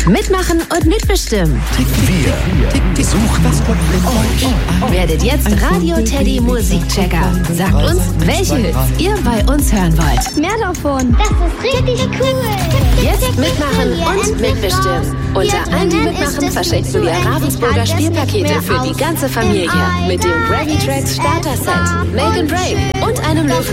Mitmachen und mitbestimmen. Wir suchen euch. Werdet jetzt Radio Teddy Musikchecker. Sagt uns, welche Hits ihr bei uns hören wollt. Mehr davon. Das ist richtig cool. Jetzt mitmachen und mitbestimmen. Unter allen, die mitmachen, verschenkst du dir Ravensburger Spielpakete für die ganze Familie. Mit dem Gravy Tracks Starter Set, Make and Break und einem Löwen